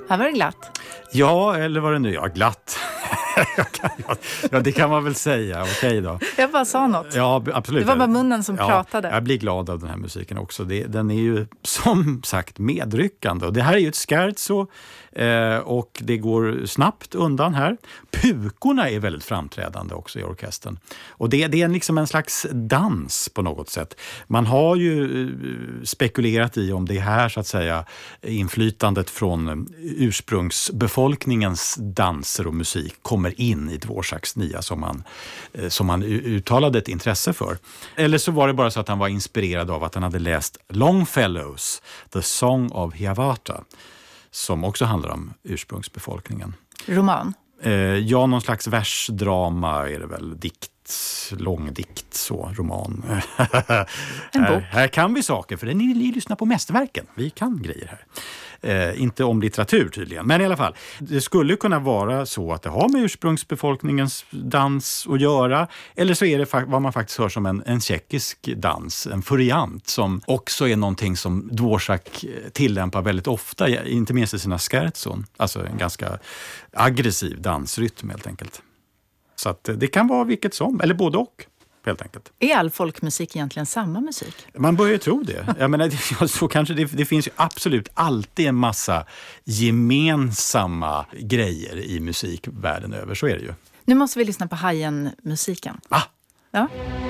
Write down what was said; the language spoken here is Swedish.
Här var det glatt. Ja, eller var det nu? Ja, glatt. Ja, det kan man väl säga. Okej då. Jag bara sa något. Ja, absolut. Det var bara munnen som pratade. Jag blir glad av den här musiken också. Den är ju som sagt medryckande. Och det här är ju ett scherzo och det går snabbt undan här. Pukorna är väldigt framträdande också i orkestern. Och det är liksom en slags dans på något sätt. Man har ju spekulerat i om det här så att säga inflytandet från ursprungsbefolkningens danser och musik kommer in i Dvořáks nya som han uttalade ett intresse för. Eller så var det bara så att han var inspirerad av att han hade läst Longfellow's The Song of Hiawatha, som också handlar om ursprungsbefolkningen. Roman? Ja, någon slags versdrama är det väl, långdikt, så, roman. En bok. Här kan vi saker, för ni lyssnar på mästerverken. Vi kan grejer här. Inte om litteratur tydligen, men i alla fall. Det skulle kunna vara så att det har med ursprungsbefolkningens dans att göra, eller så är det vad man faktiskt hör som en tjeckisk dans, en furiant, som också är någonting som Dvořák tillämpar väldigt ofta, inte minst i sina scherzon. Alltså en ganska aggressiv dansrytm helt enkelt. Så att det kan vara vilket som, eller både och. Helt enkelt. Är all folkmusik egentligen samma musik? Man börjar ju tro det. Jag menar, så kanske det finns ju absolut alltid en massa gemensamma grejer i musik världen över. Så är det ju. Nu måste vi lyssna på Hajen-musiken. Ah! Ja.